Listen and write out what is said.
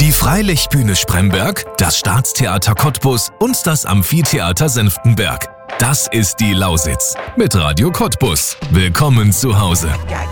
Die Freilichtbühne Spremberg, das Staatstheater Cottbus und das Amphitheater Senftenberg. Das ist die Lausitz mit Radio Cottbus. Willkommen zu Hause.